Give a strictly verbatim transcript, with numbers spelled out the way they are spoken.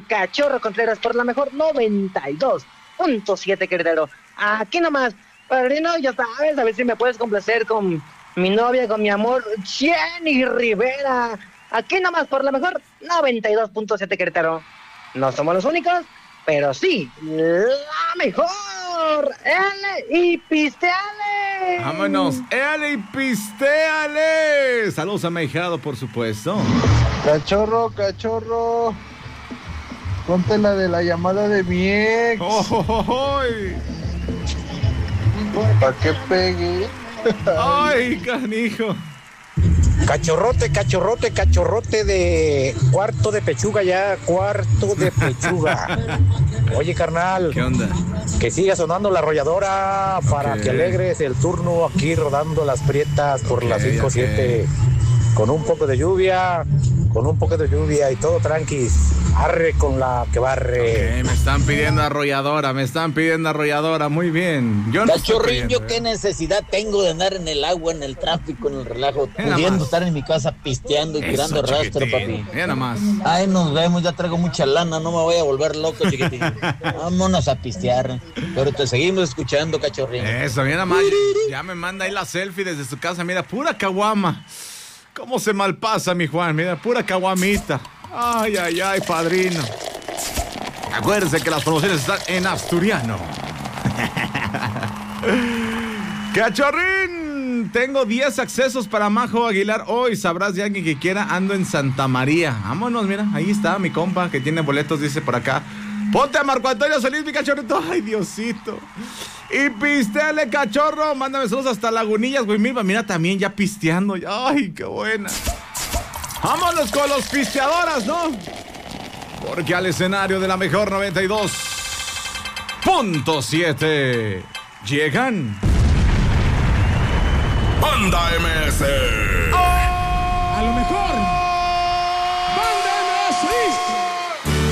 Cachorro Contreras por la mejor noventa y dos punto siete, Querétaro. Aquí nomás, padrino, ya sabes, a ver si me puedes complacer con mi novia, con mi amor, Jenny Rivera. Aquí nomás por la mejor noventa y dos punto siete, Querétaro. No somos los únicos, pero sí, la mejor. ¡Ele y pisteale! ¡Vámonos! ¡Ele y pisteale! Saludos a mi ahijado, por supuesto. Cachorro, cachorro. Ponte la de la llamada de mi ex. ¡Oh, oh, oh! ¿Para qué pegue? ¡Ay, canijo! Cachorrote, cachorrote, cachorrote de cuarto de pechuga ya, cuarto de pechuga. Oye, carnal. ¿Qué onda? Que siga sonando la arrolladora para Okay. que alegres el turno aquí rodando las prietas por Okay, las cinco siete. okay. Con un poco de lluvia, con un poco de lluvia y todo tranquis. Arre con la que barre. Okay, me están pidiendo arrolladora, me están pidiendo arrolladora, muy bien. Yo no estoy Cachorrín, pidiendo, yo ¿eh? qué necesidad tengo de andar en el agua, en el tráfico, en el relajo, Mira pudiendo más. estar en mi casa pisteando y Eso, tirando rastro, chiquitín. papi. Mira nomás. Ay, nos vemos, ya traigo mucha lana, no me voy a volver loco, chiquitín. Vámonos a pistear. Pero te seguimos escuchando, cachorrín. Eso, mira nomás. Ya me manda ahí la selfie desde su casa, mira, pura caguama. ¿Cómo se malpasa, mi Juan? Mira, pura caguamita. Ay, ay, ay, padrino. Acuérdense que las promociones están en asturiano. ¡Cachorrín! Tengo diez accesos para Majo Aguilar hoy. Sabrás de alguien que quiera. Ando en Santa María. Vámonos, mira. Ahí está mi compa que tiene boletos, dice por acá. Ponte a Marco Antonio Solís, mi cachorrito. Ay, Diosito. Y pisteale, cachorro. Mándame saludos hasta Lagunillas, güey. Mira, mira, también ya pisteando. Ay, qué buena. Vámonos con los pisteadoras, ¿no? Porque al escenario de la mejor noventa y dos punto siete llegan Banda M S. a lo mejor